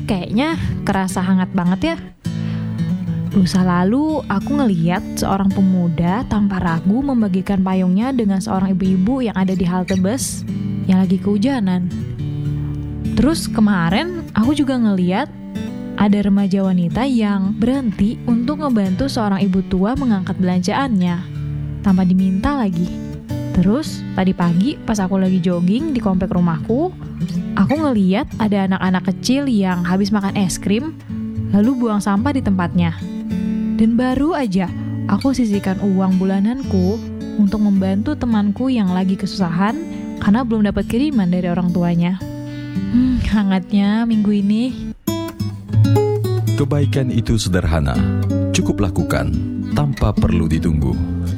kayaknya kerasa hangat banget ya. Lusa lalu, aku ngeliat seorang pemuda tanpa ragu membagikan payungnya dengan seorang ibu-ibu yang ada di halte bus yang lagi kehujanan. Terus kemarin, aku juga ngeliat ada remaja wanita yang berhenti untuk ngebantu seorang ibu tua mengangkat belanjaannya, tanpa diminta lagi. Terus, tadi pagi pas aku lagi jogging di komplek rumahku, aku ngeliat ada anak-anak kecil yang habis makan es krim, lalu buang sampah di tempatnya. Dan baru aja aku sisihkan uang bulananku untuk membantu temanku yang lagi kesusahan karena belum dapat kiriman dari orang tuanya. Hangatnya minggu ini. Kebaikan itu sederhana, cukup lakukan tanpa perlu ditunggu.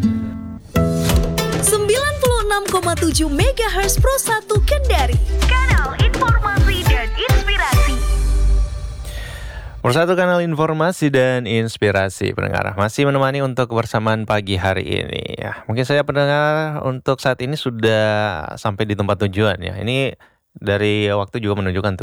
96,7 MHz Pro 1 Kendari, kanal informasi dan inspirasi. Persatu kanal informasi dan inspirasi pendengar masih menemani untuk kebersamaan pagi hari ini ya. Mungkin saya pendengar untuk saat ini sudah sampai di tempat tujuan ya. Ini dari waktu juga menunjukkan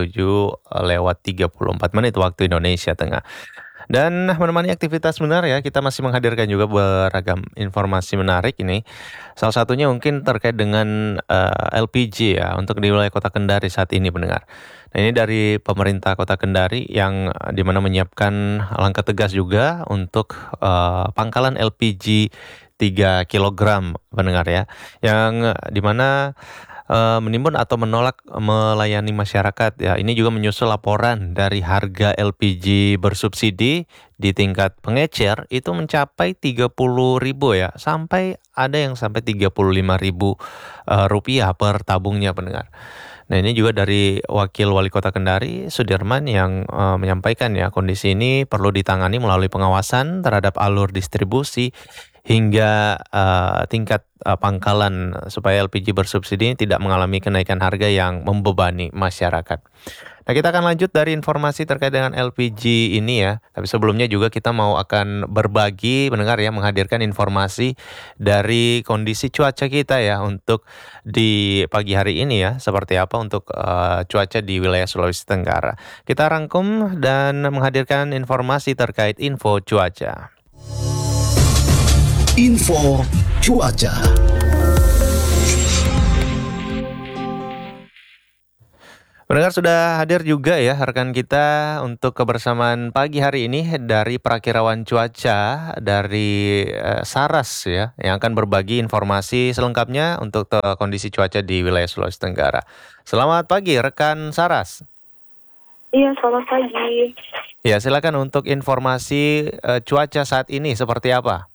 7:34 waktu Indonesia Tengah. Dan menemani aktivitas benar ya, kita masih menghadirkan juga beragam informasi menarik ini. Salah satunya mungkin terkait dengan LPG ya, untuk di wilayah Kota Kendari saat ini pendengar. Nah ini dari pemerintah Kota Kendari yang dimana menyiapkan langkah tegas juga untuk pangkalan LPG 3 kg pendengar ya. Yang dimana menimbun atau menolak melayani masyarakat ya. Ini juga menyusul laporan dari harga LPG bersubsidi di tingkat pengecer itu mencapai 30.000 ya, sampai ada yang sampai 35.000 rupiah per tabungnya pendengar. Nah ini juga dari Wakil Wali Kota Kendari Sudirman yang menyampaikan ya, kondisi ini perlu ditangani melalui pengawasan terhadap alur distribusi hingga tingkat pangkalan supaya LPG bersubsidi tidak mengalami kenaikan harga yang membebani masyarakat. Nah kita akan lanjut dari informasi terkait dengan LPG ini ya. Tapi sebelumnya juga kita akan berbagi mendengar ya, menghadirkan informasi dari kondisi cuaca kita ya untuk di pagi hari ini ya. Seperti apa untuk cuaca di wilayah Sulawesi Tenggara. Kita rangkum dan menghadirkan informasi terkait info cuaca. Info cuaca. Pendengar sudah hadir juga ya rekan kita untuk kebersamaan pagi hari ini dari Prakirawan Cuaca dari Saras ya, yang akan berbagi informasi selengkapnya untuk kondisi cuaca di wilayah Sulawesi Tenggara. Selamat pagi rekan Saras. Iya, selamat pagi. Ya, silakan untuk informasi cuaca saat ini seperti apa?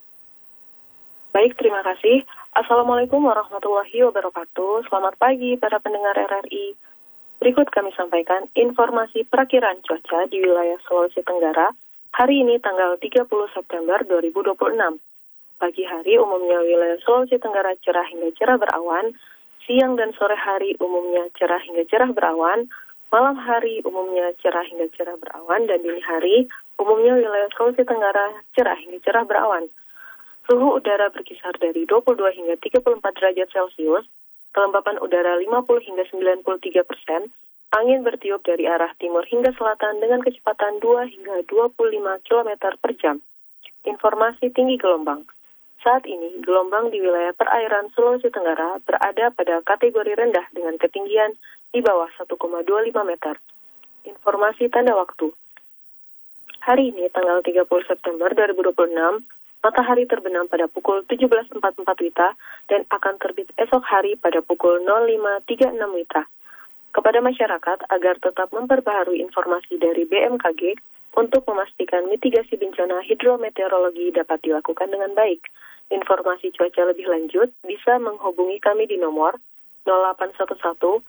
Baik, terima kasih. Assalamualaikum warahmatullahi wabarakatuh. Selamat pagi para pendengar RRI. Berikut kami sampaikan informasi perakiraan cuaca di wilayah Sulawesi Tenggara hari ini tanggal 30 September 2026. Pagi hari umumnya wilayah Sulawesi Tenggara cerah hingga cerah berawan, siang dan sore hari umumnya cerah hingga cerah berawan, malam hari umumnya cerah hingga cerah berawan, dan dini hari umumnya wilayah Sulawesi Tenggara cerah hingga cerah berawan. Suhu udara berkisar dari 22 hingga 34 derajat Celcius, kelembapan udara 50 hingga 93%, angin bertiup dari arah timur hingga selatan dengan kecepatan 2 hingga 25 km per jam. Informasi tinggi gelombang. Saat ini, gelombang di wilayah perairan Sulawesi Tenggara berada pada kategori rendah dengan ketinggian di bawah 1,25 meter. Informasi tanda waktu. Hari ini, tanggal 30 September 2026, matahari terbenam pada pukul 17.44 WITA dan akan terbit esok hari pada pukul 05.36 WITA. Kepada masyarakat agar tetap memperbaharui informasi dari BMKG untuk memastikan mitigasi bencana hidrometeorologi dapat dilakukan dengan baik. Informasi cuaca lebih lanjut bisa menghubungi kami di nomor 0811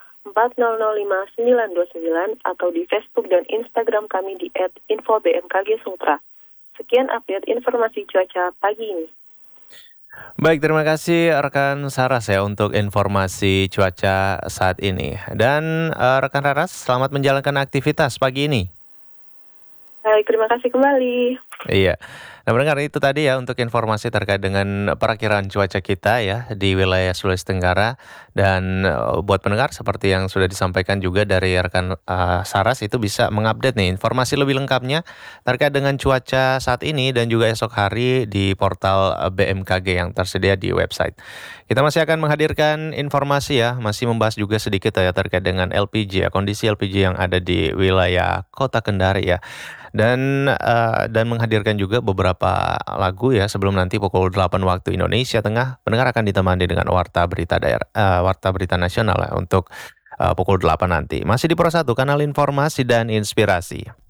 4005 929 atau di Facebook dan Instagram kami di @infobmkgsultra. Sekian update informasi cuaca pagi ini. Baik, terima kasih rekan Saras ya untuk informasi cuaca saat ini. Dan rekan Saras, selamat menjalankan aktivitas pagi ini. Baik, terima kasih kembali. Iya. Nah, pendengar itu tadi ya untuk informasi terkait dengan perakiraan cuaca kita ya di wilayah Sulawesi Tenggara dan buat pendengar seperti yang sudah disampaikan juga dari rekan Saras itu bisa mengupdate nih informasi lebih lengkapnya terkait dengan cuaca saat ini dan juga esok hari di portal BMKG yang tersedia di website. Kita masih akan menghadirkan informasi ya, masih membahas juga sedikit ya terkait dengan LPG ya, kondisi LPG yang ada di wilayah Kota Kendari ya. Dan menghadirkan juga beberapa lagu ya sebelum nanti pukul 8 waktu Indonesia Tengah pendengar akan ditemani dengan warta berita warta berita nasional ya, untuk pukul 8 nanti. Masih di Pro 1 kanal informasi dan inspirasi.